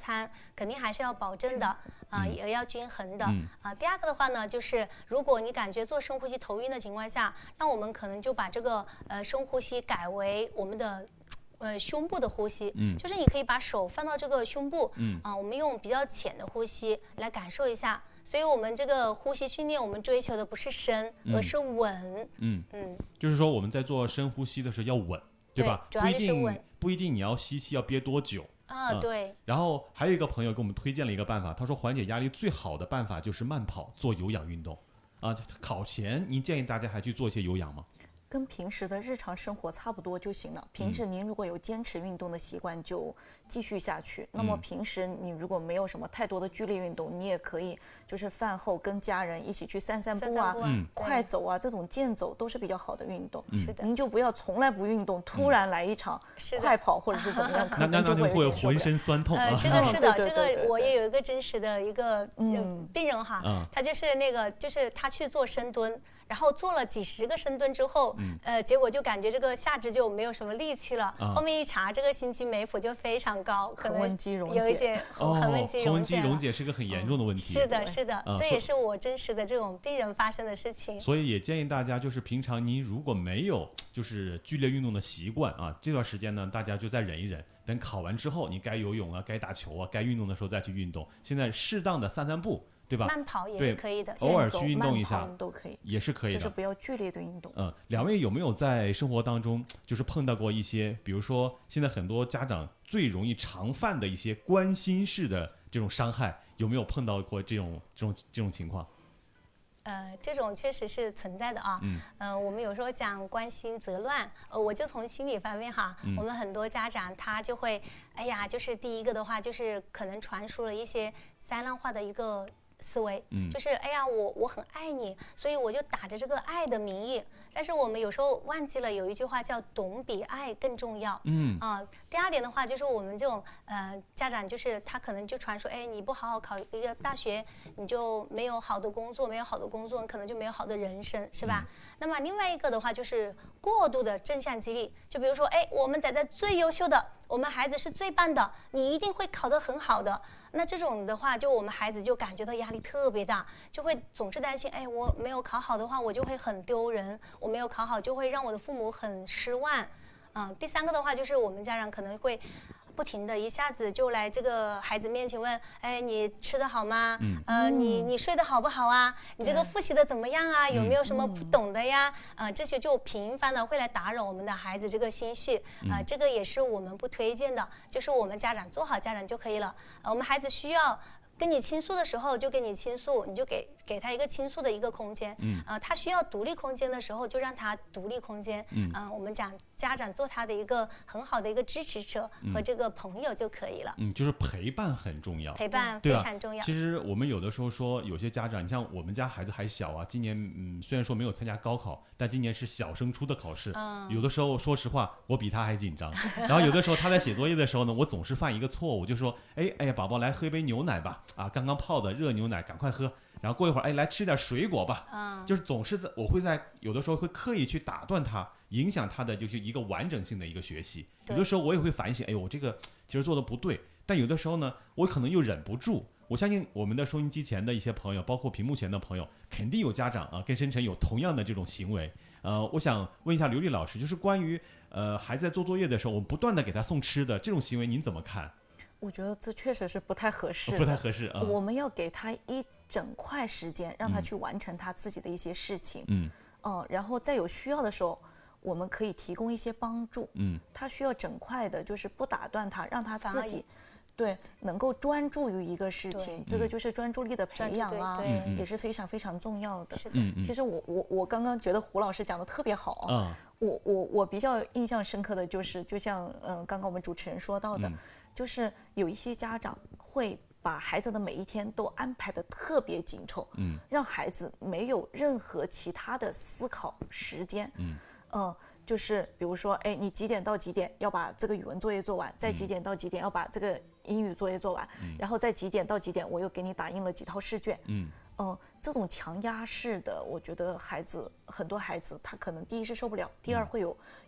餐肯定还是要保证的也要均衡的第二个的话呢，就是如果你感觉做深呼吸头晕的情况下，那我们可能就把这个深呼吸改为我们的胸部的呼吸，就是你可以把手放到这个胸部，我们用比较浅的呼吸来感受一下。所以我们这个呼吸训练，我们追求的不是深，而是稳。 就是说我们在做深呼吸的时候要稳，对吧？ 主要就是稳， 不一定你要吸气要憋多久。 对。 然后还有一个朋友给我们推荐了一个办法，他说缓解压力最好的办法就是慢跑，做有氧运动。考前您建议大家还去做一些有氧吗？ 跟平时的日常生活差不多就行了。平时您如果有坚持运动的习惯，就继续下去。那么平时你如果没有什么太多的剧烈运动，你也可以就是饭后跟家人一起去散步啊，快走啊，这种健走都是比较好的运动。 是的， 您就不要从来不运动，突然来一场快跑或者是怎么样，可能就会浑身酸痛。 这个是的，这个我也有一个真实的一个病人哈，他就是就是他去做深蹲。然后做了几十个深蹲之后，结果就感觉这个下肢就没有什么力气了。后面一查，这个心肌酶谱就非常高，可能有一些横纹肌溶解是个很严重的问题。 是的，是的，这也是我真实的这种病人发生的事情。 所以也建议大家，就是平常您如果没有就是剧烈运动的习惯这段时间呢，大家就再忍一忍。等考完之后，你该游泳该打球该运动的时候再去运动。现在适当的散步。对吧？ 慢跑也是可以的， 偶尔去运动一下都可以， 也是可以的， 就是不要剧烈的运动。 两位有没有在生活当中就是碰到过一些，比如说现在很多家长最容易常犯的一些关心式的这种伤害，有没有碰到过这种情况？ 这种确实是存在的我们有时候讲关心则乱，我就从心理方面我们很多家长他就会，就是第一个的话就是可能传输了一些灾难化的一个思维，就是我很爱你，所以我就打着这个爱的名义，但是我们有时候忘记了有一句话叫懂比爱更重要。第二点的话就是我们这种家长就是他可能就传说，你不好好考一个大学，你就没有好的工作，没有好的工作，你可能就没有好的人生，是吧？那么另外一个的话就是过度的正向激励，就比如说我们仔仔最优秀的，我们孩子是最棒的，你一定会考得很好的。那这种的话，就我们孩子就感觉到压力特别大，就会总是担心，我没有考好的话，我就会很丢人；我没有考好，就会让我的父母很失望。第三个的话，就是我们家长可能会不停的一下子就来这个孩子面前问，你吃得好吗？你睡得好不好啊？你这个复习的怎么样啊？有没有什么不懂的呀？这些就频繁的会来打扰我们的孩子这个心绪这个也是我们不推荐的，就是我们家长做好家长就可以了。我们孩子需要跟你倾诉的时候就跟你倾诉，你就给他一个倾诉的一个空间。他需要独立空间的时候就让他独立空间。我们讲家长做他的一个很好的一个支持者和这个朋友就可以了。 就是陪伴很重要， 陪伴非常重要。 其实我们有的时候说，有些家长，你像我们家孩子还小今年虽然说没有参加高考，但今年是小升初的考试。有的时候说实话，我比他还紧张。然后有的时候他在写作业的时候呢，我总是犯一个错误，就说，哎呀，宝宝来喝一杯牛奶吧，刚刚泡的热牛奶，赶快喝。然后过一会儿，来吃点水果吧。就是总是我会在有的时候会刻意去打断他，影响他的就是一个完整性的一个学习。有的时候我也会反省，我这个其实做的不对，但有的时候呢，我可能又忍不住。我相信我们的收音机前的一些朋友，包括屏幕前的朋友，肯定有家长跟申晨有同样的这种行为。我想问一下刘丽老师，就是关于孩子在做作业的时候，我们不断的给他送吃的这种行为，您怎么看？ 我觉得这确实是不太合适的， 不太合适我们要给他一整块时间，让他去完成他自己的一些事情。然后在有需要的时候，我们可以提供一些帮助。他需要整块的，就是不打断他，让他自己能够专注于一个事情，这个就是专注力的培养也是非常非常重要的。其实我刚刚觉得胡老师讲的特别好我比较印象深刻的就是，就像刚刚我们主持人说到的，就是有一些家长会把孩子的每一天都安排得特别紧凑，让孩子没有任何其他的思考时间。就是比如说，你几点到几点要把这个语文作业做完，再几点到几点要把这个英语作业做完，然后再几点到几点我又给你打印了几套试卷。这种强压式的，我觉得很多孩子他可能第一是受不了，第二会有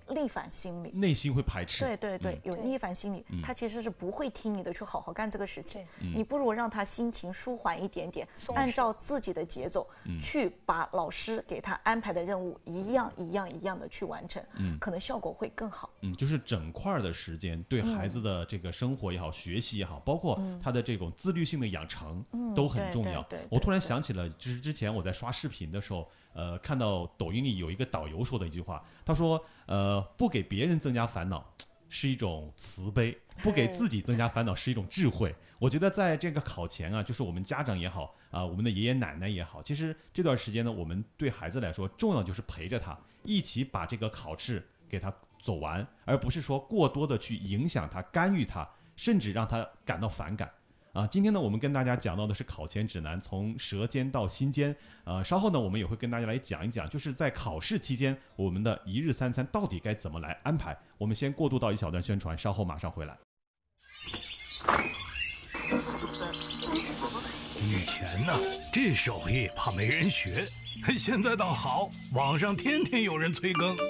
逆反心理， 内心会排斥。 对对对，有逆反心理，他其实是不会听你的，去好好干这个事情。你不如让他心情舒缓一点点，按照自己的节奏去把老师给他安排的任务一样的去完成，可能效果会更好。 就是整块的时间对孩子的这个生活也好，学习也好，包括他的这种自律性的养成都很重要。我突然想起了，就是之前我在刷视频的时候，看到抖音里有一个导游说的一句话，他说，不给别人增加烦恼是一种慈悲，不给自己增加烦恼是一种智慧。我觉得在这个考前啊，就是我们家长也好我们的爷爷奶奶也好，其实这段时间呢，我们对孩子来说重要就是陪着他一起把这个考试给他走完，而不是说过多的去影响他、干预他，甚至让他感到反感。今天呢，我们跟大家讲到的是考前指南，从舌尖到心尖。稍后呢，我们也会跟大家来讲一讲，就是在考试期间，我们的一日三餐到底该怎么来安排。我们先过渡到一小段宣传，稍后马上回来。 以前呢，这手艺怕没人学，现在倒好，网上天天有人催更。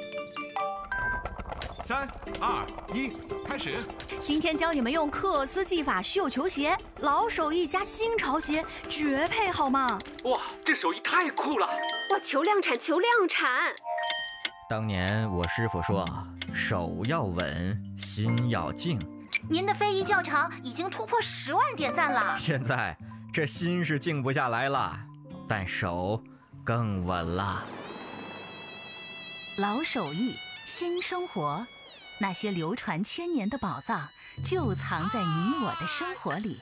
3、2、1，开始！ 今天教你们用克斯技法绣球鞋，老手艺加新潮鞋，绝配好吗？ 哇，这手艺太酷了！ 哇，求量产，求量产！ 当年我师傅说，手要稳，心要静。 您的非遗教程已经突破10万点赞了。 现在这心是静不下来了，但手更稳了。 老手艺，新生活。那些流传千年的宝藏，就藏在你我的生活里。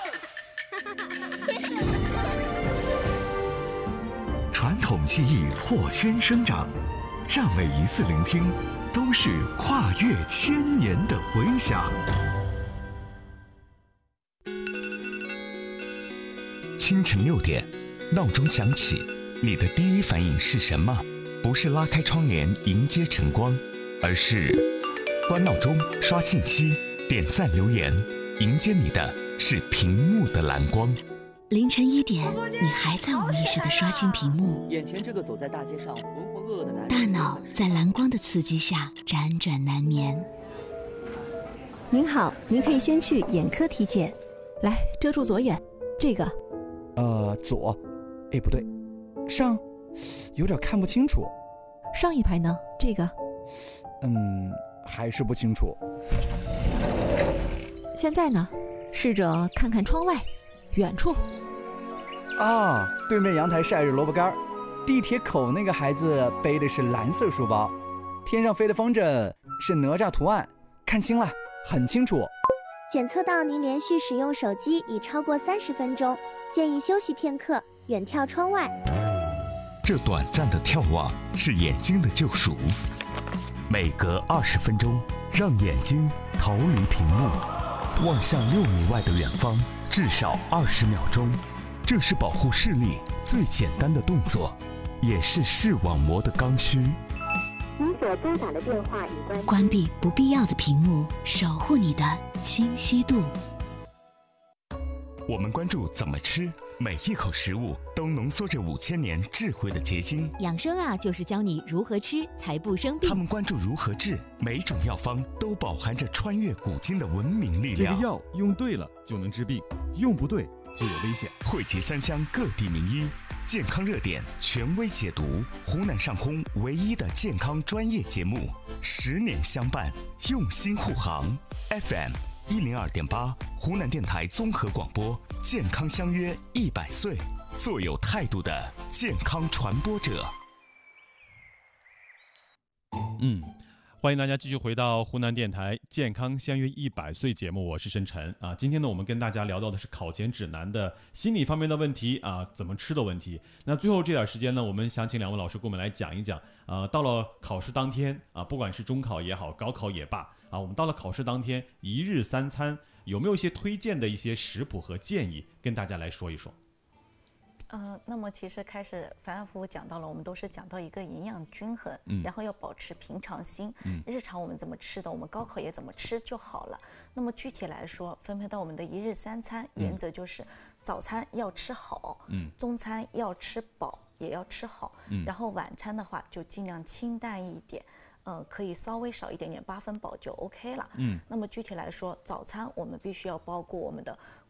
传统技艺破圈生长，让每一次聆听都是跨越千年的回响。清晨6点，闹钟响起，你的第一反应是什么？不是拉开窗帘迎接晨光，而是关闹钟、刷信息、点赞留言，迎接你的是屏幕的蓝光。 凌晨1点，你还在无意识地刷新屏幕， 眼前这个走在大街上浑浑噩噩的男人， 大脑在蓝光的刺激下辗转难眠。 您好，您可以先去眼科体检。 来，遮住左眼，这个。 左，哎，不对，上，有点看不清楚。 上一排呢？这个。 还是不清楚。 现在呢？试着看看窗外，远处。 啊，对面阳台晒着萝卜干，地铁口那个孩子背的是蓝色书包，天上飞的风筝是哪吒图案，看清了，很清楚。 检测到您连续使用手机已超过30分钟，建议休息片刻，远眺窗外。 这短暂的眺望是眼睛的救赎。每隔20分钟，让眼睛逃离屏幕，望向6米外的远方，至少20秒钟。这是保护视力最简单的动作，也是视网膜的刚需。 您所拨打的电话已关闭不必要的屏幕，守护你的清晰度。 我们关注怎么吃，每一口食物都浓缩着5000年智慧的结晶。 养生啊，就是教你如何吃才不生病。 他们关注如何治，每种药方都饱含着穿越古今的文明力量。 这个药用对了就能治病，用不对就有危险。 汇集3乡各地名医，健康热点权威解读，湖南上空唯一的健康专业节目，10年相伴，用心护航。FM 102.8，湖南电台综合广播，健康相约100岁，做有态度的健康传播者。 欢迎大家继续回到湖南电台健康相约100岁节目，我是申晨今天呢，我们跟大家聊到的是考前指南的心理方面的问题怎么吃的问题。那最后这点时间呢，我们想请2位老师给我们来讲一讲到了考试当天不管是中考也好，高考也罢我们到了考试当天一日3餐有没有一些推荐的一些食谱和建议跟大家来说一说？ 那么其实开始反反复复讲到了，我们都是讲到一个营养均衡，然后要保持平常心。日常我们怎么吃的，我们高考也怎么吃就好了。那么具体来说，分配到我们的一日3餐，原则就是早餐要吃好，中餐要吃饱，也要吃好，然后晚餐的话就尽量清淡一点。 可以稍微少一点点，8分饱就 OK 了。那么具体来说，早餐我们必须要包括我们的